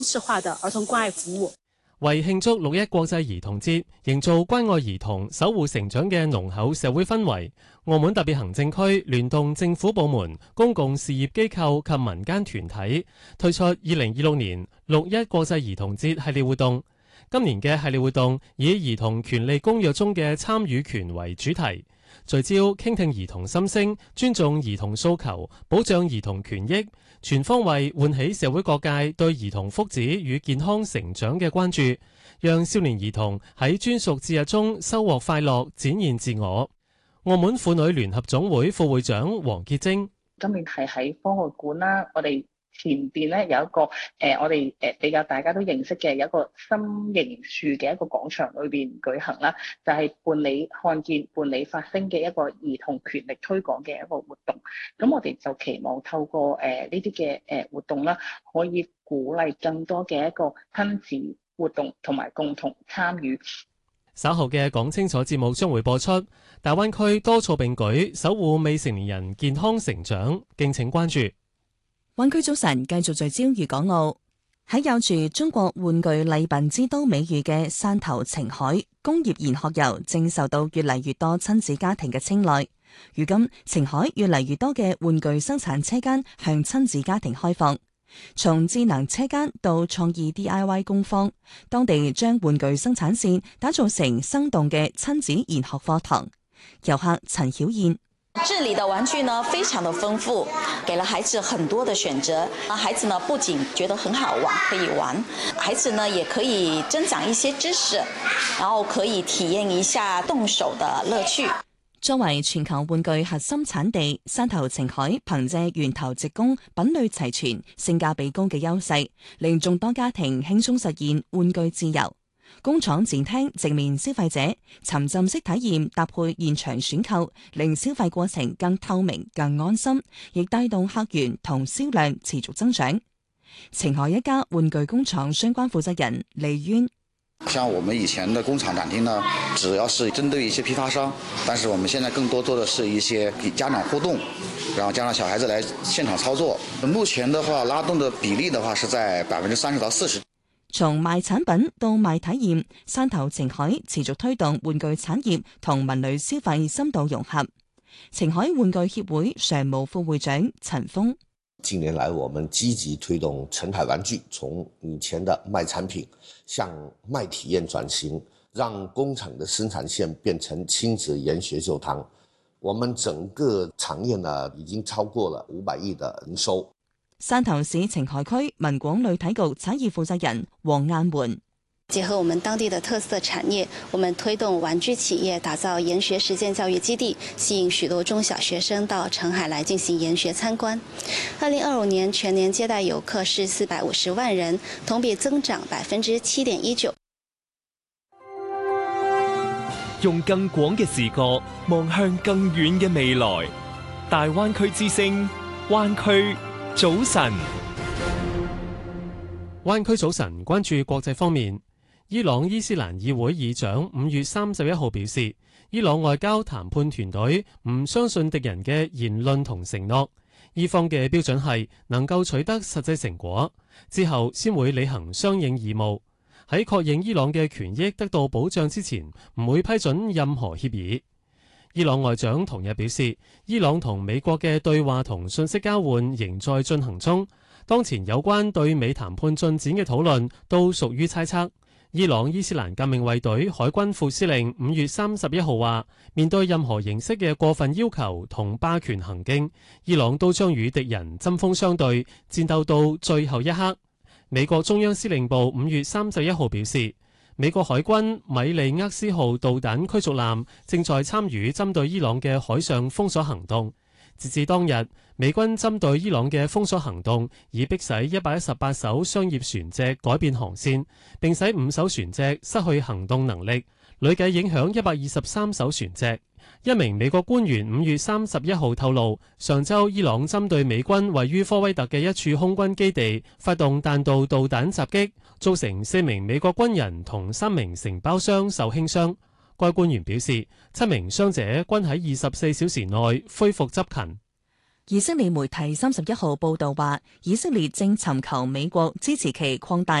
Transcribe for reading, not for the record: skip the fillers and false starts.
式化的兒童關愛服務。 為慶祝6·1國際兒童節，營造關愛兒童、守護成長嘅濃厚社會氛圍，澳門特別行政區聯動政府部門、公共事業機構及民間團體，推出2026年6·1國際兒童節系列活動。今年嘅系列活動以兒童權利公約中嘅參與權為主題，聚焦傾聽兒童心聲，尊重兒童訴求，保障兒童權益，全方位喚起社會各界對兒童福祉與健康成長嘅關注，讓少年兒童喺專屬節日中收穫快樂，展現自我。澳門婦女聯合總會副會長黃潔貞： 今年係喺科學館啦，我哋前邊咧有一個我哋比較大家都認識嘅有一個心形樹嘅一個廣場裏邊舉行啦，就係伴你看見伴你發聲嘅一個兒童權力推廣嘅一個活動。咁我哋就期望透過呢啲嘅活動啦，可以鼓勵更多嘅一個親子活動同埋共同參與。 稍後嘅講清楚節目將會播出，大灣區多措並舉，守護未成年人健康成長，敬請關注。 灣區早晨繼續聚焦粵港澳，喺有住中國玩具禮賓之都美譽嘅汕頭澄海工業研學遊正受到越嚟越多親子家庭嘅青睞。如今澄海越嚟越多嘅玩具生產車間向親子家庭開放，從智能車間到創意 DIY 工坊，當地將玩具生產線打造成生動嘅親子研學課堂。遊客陳曉燕： 這裡的玩具呢非常的豐富，給了孩子很多的選擇。孩子呢不僅覺得很好玩，可以玩，孩子呢也可以增長一些知識，然後可以體驗一下動手的樂趣。 作為全球玩具核心產地，汕頭澄海憑借源頭直供、品類齊全、性價比高嘅優勢，令眾多家庭輕鬆實現玩具自由。工廠展廳直面消費者，沉浸式體驗搭配現場選購，令消費過程更透明、更安心，亦帶動客源同銷量持續增長。澄海一家玩具工廠相關負責人李淵： 像我們以前的工廠展廳呢，主要是針對一些批發商，但是我們現在更多做的是一些與家長互動，然後加上小孩子來現場操作。目前的話，拉動的比例的話是在30%到40%。 從賣產品到賣體驗，汕頭澄海持續推動玩具產業同文旅消費深度融合。澄海玩具協會常務副會長陳峰： 近年來，我們積極推動澄海玩具從以前的賣產品向賣體驗轉型，讓工廠的生產線變成親子研學課堂。我們整個產業呢，已經超過了500億的營收。 汕頭市澄海區文廣旅體局產業負責人黃雁媛： 結合我們當地的特色產業，我們推動玩具企業打造研學實踐教育基地，吸引許多中小學生到澄海來進行研學參觀。2025年全年接待遊客是450萬人，同比增長7.19%。 用更廣嘅視覺望向更遠嘅未來，大灣區之聲，灣區早晨。 灣區早晨關注國際方面，伊朗伊斯蘭議會議長5月31號表示，伊朗外交談判團隊唔相信敵人嘅言論同承諾，伊方嘅標準係能夠取得實際成果之後先會履行相應義務，喺確認伊朗嘅權益得到保障之前唔會批准任何協議。伊朗外長同日表示，伊朗同美國嘅對話同信息交換仍在進行中，當前有關對美談判進展嘅討論都屬於猜測。伊朗伊斯蘭革命衛隊海軍副司令5月31號話，面對任何形式嘅過分要求同霸權行徑，伊朗都將與敵人針鋒相對，戰鬥到最後一刻。美國中央司令部5月31號表示，美國海軍米利厄斯號導彈驅逐艦正在參與針對伊朗嘅海上封鎖行動。截至當日，美軍針對伊朗嘅封鎖行動已迫使118艘商業船隻改變航線，並使5艘船隻失去行動能力，累計影響123艘船隻。一名美國官員5月31號透露，上週伊朗針對美軍位於科威特嘅一處空軍基地發動彈道導彈襲擊，造成4名美國軍人同3名承包商受輕傷。該官員表示，7名傷者均喺24小時內恢復執勤。 以色列媒體31號報導話，以色列正尋求美國支持其擴大